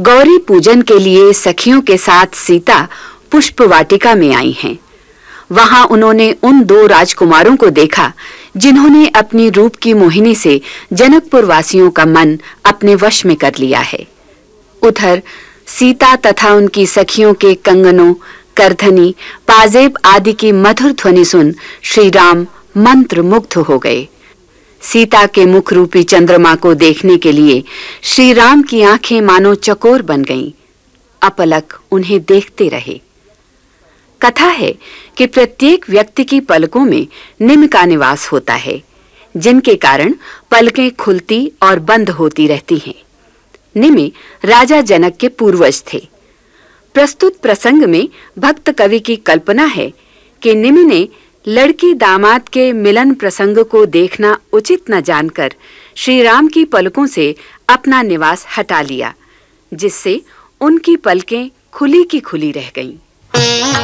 गौरी पूजन के लिए सखियों के साथ सीता पुष्प वाटिका में आई हैं। वहां उन्होंने उन दो राजकुमारों को देखा जिन्होंने अपनी रूप की मोहिनी से जनकपुर वासियों का मन अपने वश में कर लिया है। उधर सीता तथा उनकी सखियों के कंगनों, करधनी, पाजेब आदि की मधुर ध्वनि सुन श्री राम मंत्र मुग्ध हो गए। सीता के मुख रूपी चंद्रमा को देखने के लिए श्री राम की आंखें मानो चकोर बन गईं। अपलक उन्हें देखते रहे। कथा है कि प्रत्येक व्यक्ति की पलकों में निम्न का निवास होता है, जिनके कारण पलकें खुलती और बंद होती रहती हैं। निमि राजा जनक के पूर्वज थे। प्रस्तुत प्रसंग में भक्त कवि की कल्पना है कि निमि ने लड़की दामाद के मिलन प्रसंग को देखना उचित न जानकर श्री राम की पलकों से अपना निवास हटा लिया, जिससे उनकी पलकें खुली की खुली रह गईं।